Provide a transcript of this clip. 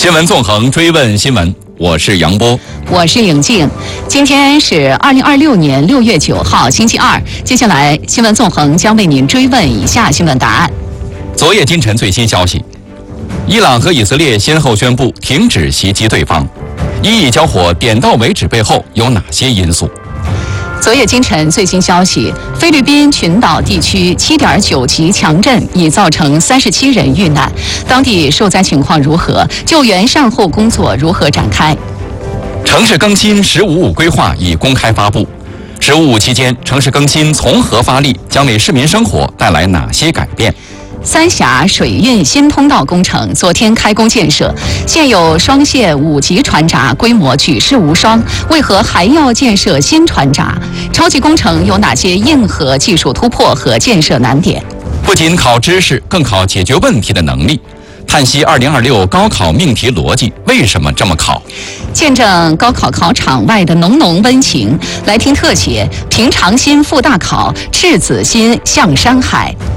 新闻纵横追问新闻，我是杨波， 我是颖静。今天是2026年6月9号，星期二。接下来，新闻纵横将为您追问以下新闻答案。 昨夜今晨最新消息，伊朗和以色列先后宣布停止袭击对方，以以交火点到为止背后有哪些因素？ 昨夜今晨最新消息，菲律宾群岛地区7.9级强震已造成37人遇难，当地受灾情况如何？救援善后工作如何展开？ 城市更新“十五五”规划已公开发布。“十五五”期间，城市更新从何发力，将为市民生活带来哪些改变？ 三峡水运新通道工程昨天开工建设，现有双线5级船闸规模举世无双，为何还要建设新船闸？超级工程有哪些硬核技术突破和建设难点？ 不仅考知识，更考解决问题的能力。叹息2026高考命题逻辑为什么这么考？ 见证高考考场外的浓浓温情，来听特写：平常心赴大考，赤子心向山海。